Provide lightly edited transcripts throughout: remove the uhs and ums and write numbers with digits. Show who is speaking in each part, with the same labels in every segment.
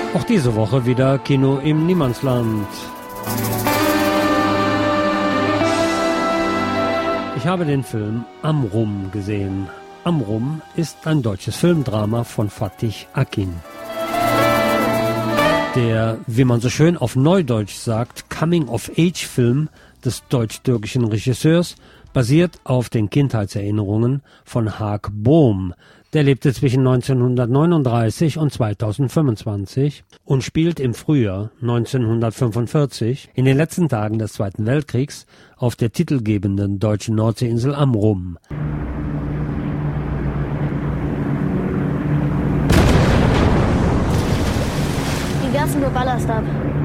Speaker 1: Auch diese Woche wieder Kino im Niemandsland. Ich habe den Film Amrum gesehen. Amrum ist ein deutsches Filmdrama von Fatih Akin. Der, wie man so schön auf Neudeutsch sagt, Coming-of-Age-Film des deutsch-türkischen Regisseurs basiert auf den Kindheitserinnerungen von Haak Bohm. Der lebte zwischen 1939 und 2025 und spielt im Frühjahr 1945 in den letzten Tagen des Zweiten Weltkriegs auf der titelgebenden deutschen Nordseeinsel Amrum.
Speaker 2: Die werfen nur Ballast ab.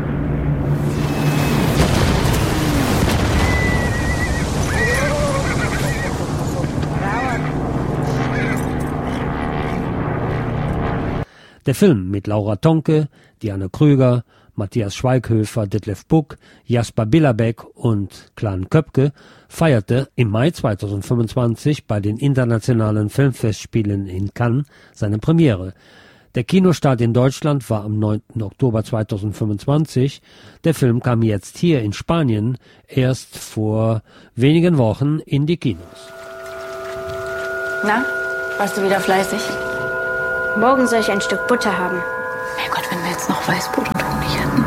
Speaker 1: Der Film mit Laura Tonke, Diane Krüger, Matthias Schweighöfer, Detlef Buck, Jasper Billerbeck und Clan Köpke feierte im Mai 2025 bei den internationalen Filmfestspielen in Cannes seine Premiere. Der Kinostart in Deutschland war am 9. Oktober 2025. Der Film kam jetzt hier in Spanien erst vor wenigen Wochen in die Kinos.
Speaker 3: Na, warst du wieder fleißig?
Speaker 2: Morgen soll ich ein Stück Butter haben.
Speaker 3: Mein Gott, wenn wir jetzt noch Weißbrot und Honig hätten.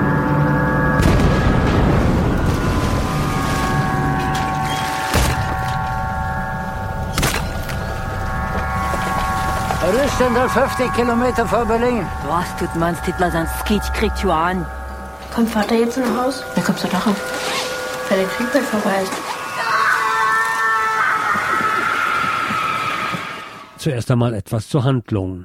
Speaker 4: Er ist 150 Kilometer vor Berlin.
Speaker 3: Was tut man als Hitler sein Skit kriegt you an?
Speaker 2: Kommt Vater jetzt nach Haus?
Speaker 3: Wie kommst du darauf?
Speaker 2: Weil der Krieg bald vorbei ist.
Speaker 1: Zuerst einmal etwas zur Handlung.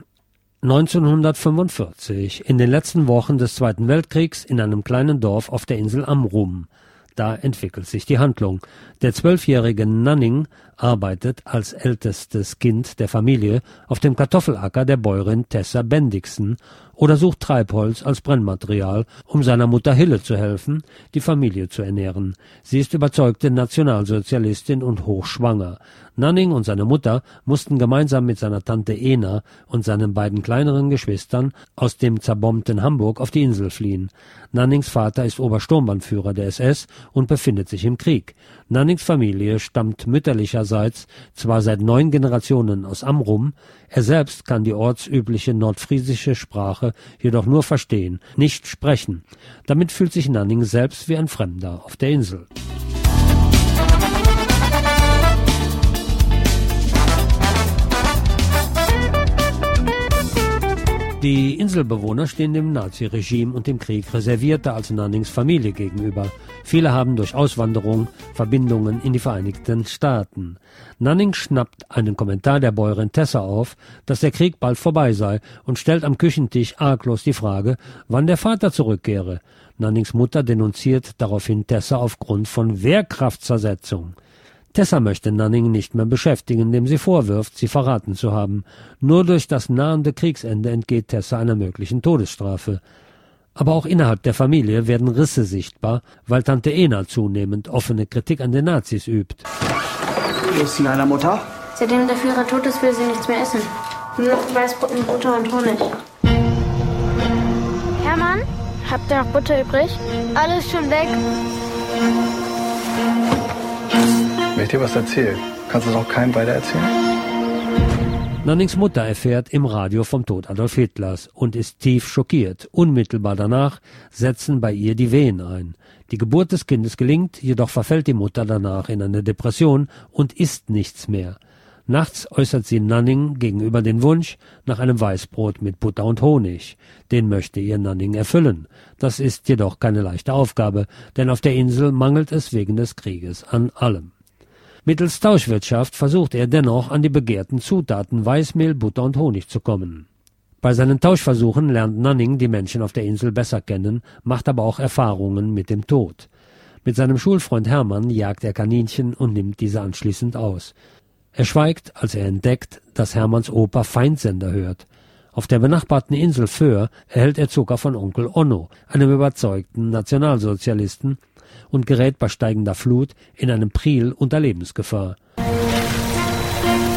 Speaker 1: 1945, in den letzten Wochen des Zweiten Weltkriegs, in einem kleinen Dorf auf der Insel Amrum. Da entwickelt sich die Handlung. Der 12-jährige Nanning arbeitet als ältestes Kind der Familie auf dem Kartoffelacker der Bäuerin Tessa Bendixen oder sucht Treibholz als Brennmaterial, um seiner Mutter Hille zu helfen, die Familie zu ernähren. Sie ist überzeugte Nationalsozialistin und hochschwanger. Nanning und seine Mutter mussten gemeinsam mit seiner Tante Ena und seinen beiden kleineren Geschwistern aus dem zerbombten Hamburg auf die Insel fliehen. Nannings Vater ist Obersturmbannführer der SS und befindet sich im Krieg. Nannings Familie stammt mütterlicherseits zwar seit 9 Generationen aus Amrum, er selbst kann die ortsübliche nordfriesische Sprache jedoch nur verstehen, nicht sprechen. Damit fühlt sich Nanning selbst wie ein Fremder auf der Insel. Die Inselbewohner stehen dem Naziregime und dem Krieg reservierter als Nannings Familie gegenüber. Viele haben durch Auswanderung Verbindungen in die Vereinigten Staaten. Nanning schnappt einen Kommentar der Bäuerin Tessa auf, dass der Krieg bald vorbei sei und stellt am Küchentisch arglos die Frage, wann der Vater zurückkehre. Nannings Mutter denunziert daraufhin Tessa aufgrund von Wehrkraftzersetzung. Tessa möchte Nanning nicht mehr beschäftigen, indem sie vorwirft, sie verraten zu haben. Nur durch das nahende Kriegsende entgeht Tessa einer möglichen Todesstrafe. Aber auch innerhalb der Familie werden Risse sichtbar, weil Tante Ena zunehmend offene Kritik an den Nazis übt.
Speaker 4: Wie ist denn deiner Mutter?
Speaker 2: Seitdem der Führer tot ist, will sie nichts mehr essen. Nur noch Weißbrot mit Butter und Honig. Hermann, habt ihr noch Butter übrig? Alles schon weg.
Speaker 5: Wenn ich dir was erzähle, kannst du es auch keinem weiter erzählen?
Speaker 1: Nannings Mutter erfährt im Radio vom Tod Adolf Hitlers und ist tief schockiert. Unmittelbar danach setzen bei ihr die Wehen ein. Die Geburt des Kindes gelingt, jedoch verfällt die Mutter danach in eine Depression und isst nichts mehr. Nachts äußert sie Nanning gegenüber den Wunsch nach einem Weißbrot mit Butter und Honig. Den möchte ihr Nanning erfüllen. Das ist jedoch keine leichte Aufgabe, denn auf der Insel mangelt es wegen des Krieges an allem. Mittels Tauschwirtschaft versucht er dennoch an die begehrten Zutaten Weißmehl, Butter und Honig zu kommen. Bei seinen Tauschversuchen lernt Nanning die Menschen auf der Insel besser kennen, macht aber auch Erfahrungen mit dem Tod. Mit seinem Schulfreund Hermann jagt er Kaninchen und nimmt diese anschließend aus. Er schweigt, als er entdeckt, dass Hermanns Opa Feindsender hört. Auf der benachbarten Insel Föhr erhält er Zucker von Onkel Onno, einem überzeugten Nationalsozialisten, und gerät bei steigender Flut in einem Priel unter Lebensgefahr.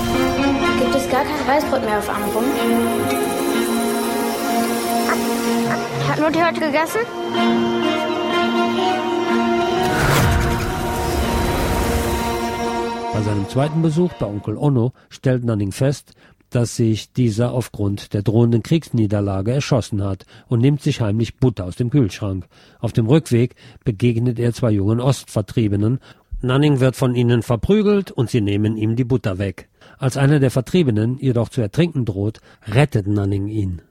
Speaker 2: Gibt es gar kein Weißbrot mehr auf Amrum? Mutti heute gegessen?
Speaker 1: Bei seinem zweiten Besuch bei Onkel Onno stellt Nanning fest, dass sich dieser aufgrund der drohenden Kriegsniederlage erschossen hat und nimmt sich heimlich Butter aus dem Kühlschrank. Auf dem Rückweg begegnet er 2 jungen Ostvertriebenen. Nanning wird von ihnen verprügelt und sie nehmen ihm die Butter weg. Als einer der Vertriebenen jedoch zu ertrinken droht, rettet Nanning ihn.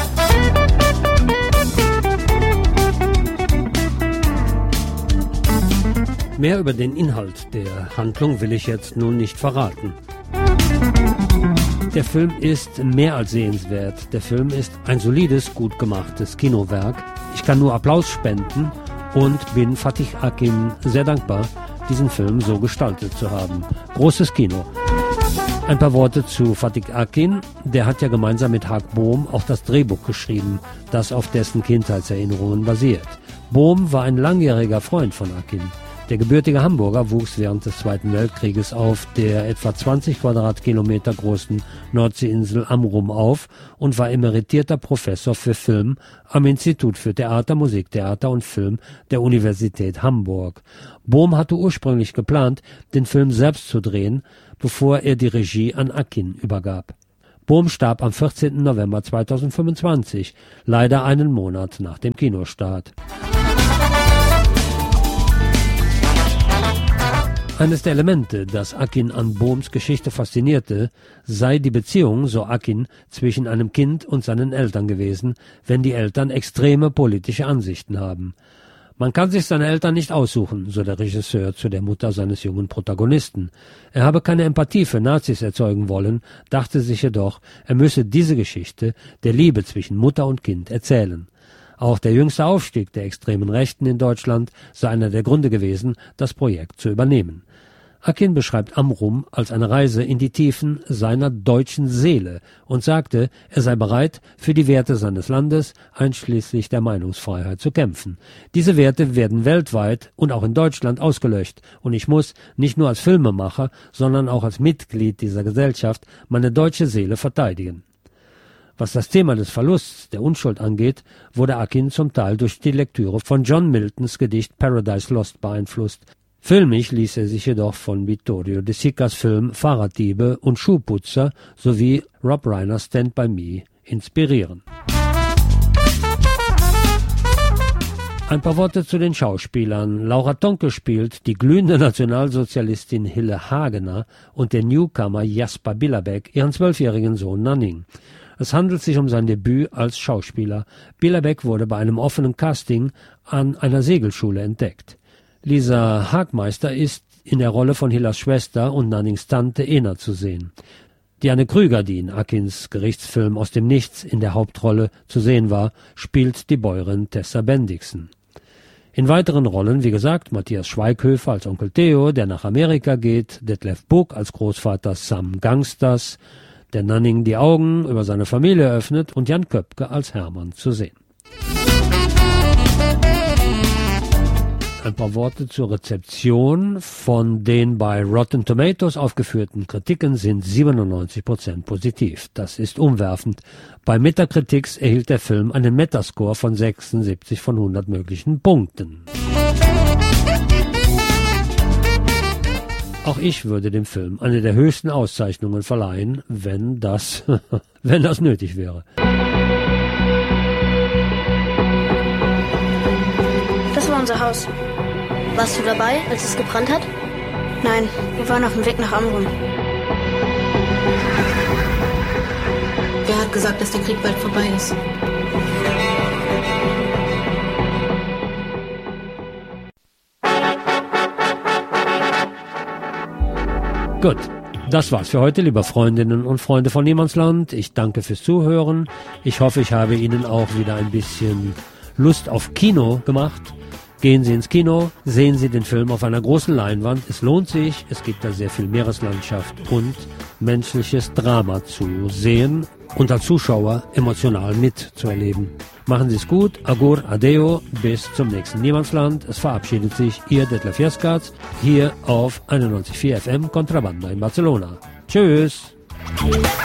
Speaker 1: Mehr über den Inhalt der Handlung will ich jetzt nun nicht verraten. Der Film ist mehr als sehenswert. Der Film ist ein solides, gut gemachtes Kinowerk. Ich kann nur Applaus spenden und bin Fatih Akin sehr dankbar, diesen Film so gestaltet zu haben. Großes Kino. Ein paar Worte zu Fatih Akin. Der hat ja gemeinsam mit Haak Bohm auch das Drehbuch geschrieben, das auf dessen Kindheitserinnerungen basiert. Bohm war ein langjähriger Freund von Akin. Der gebürtige Hamburger wuchs während des Zweiten Weltkrieges auf der etwa 20 Quadratkilometer großen Nordseeinsel Amrum auf und war emeritierter Professor für Film am Institut für Theater, Musiktheater und Film der Universität Hamburg. Bohm hatte ursprünglich geplant, den Film selbst zu drehen, bevor er die Regie an Akin übergab. Bohm starb am 14. November 2025, leider einen Monat nach dem Kinostart. Eines der Elemente, das Akin an Bohms Geschichte faszinierte, sei die Beziehung, so Akin, zwischen einem Kind und seinen Eltern gewesen, wenn die Eltern extreme politische Ansichten haben. Man kann sich seine Eltern nicht aussuchen, so der Regisseur zu der Mutter seines jungen Protagonisten. Er habe keine Empathie für Nazis erzeugen wollen, dachte sich jedoch, er müsse diese Geschichte der Liebe zwischen Mutter und Kind erzählen. Auch der jüngste Aufstieg der extremen Rechten in Deutschland sei einer der Gründe gewesen, das Projekt zu übernehmen. Akin beschreibt Amrum als eine Reise in die Tiefen seiner deutschen Seele und sagte, er sei bereit, für die Werte seines Landes, einschließlich der Meinungsfreiheit, zu kämpfen. Diese Werte werden weltweit und auch in Deutschland ausgelöscht und ich muss, nicht nur als Filmemacher, sondern auch als Mitglied dieser Gesellschaft, meine deutsche Seele verteidigen. Was das Thema des Verlusts der Unschuld angeht, wurde Akin zum Teil durch die Lektüre von John Miltons Gedicht Paradise Lost beeinflusst. Filmisch ließ er sich jedoch von Vittorio De Sicas Film Fahrraddiebe und Schuhputzer sowie Rob Reiner's Stand By Me inspirieren. Ein paar Worte zu den Schauspielern. Laura Tonke spielt die glühende Nationalsozialistin Hille Hagener und der Newcomer Jasper Billerbeck ihren 12-jährigen Sohn Nanning. Es handelt sich um sein Debüt als Schauspieler. Billerbeck wurde bei einem offenen Casting an einer Segelschule entdeckt. Lisa Hagmeister ist in der Rolle von Hillas Schwester und Nannings Tante Ena zu sehen. Diane Krüger, die in Akins Gerichtsfilm Aus dem Nichts in der Hauptrolle zu sehen war, spielt die Bäuerin Tessa Bendixen. In weiteren Rollen, wie gesagt, Matthias Schweighöfer als Onkel Theo, der nach Amerika geht, Detlef Buck als Großvater Sam Gangsters, der Nanning die Augen über seine Familie öffnet und Jan Köpke als Hermann zu sehen. Ein paar Worte zur Rezeption. Von den bei Rotten Tomatoes aufgeführten Kritiken sind 97% positiv. Das ist umwerfend. Bei Metacritics erhielt der Film einen Metascore von 76 von 100 möglichen Punkten. Auch ich würde dem Film eine der höchsten Auszeichnungen verleihen, wenn das nötig wäre.
Speaker 2: Das war unser Haus. Warst du dabei, als es gebrannt hat? Nein, wir waren auf dem Weg nach Amrum.
Speaker 3: Wer hat gesagt, dass der Krieg bald vorbei ist?
Speaker 1: Gut, das war's für heute, liebe Freundinnen und Freunde von Niemandsland. Ich danke fürs Zuhören. Ich hoffe, ich habe Ihnen auch wieder ein bisschen Lust auf Kino gemacht. Gehen Sie ins Kino, sehen Sie den Film auf einer großen Leinwand. Es lohnt sich, es gibt da sehr viel Meereslandschaft und menschliches Drama zu sehen und als Zuschauer emotional mitzuerleben. Machen Sie es gut, agur, adeo, bis zum nächsten Niemandsland. Es verabschiedet sich Ihr Detlef Jaskatz hier auf 91.4 FM Contrabanda in Barcelona. Tschüss!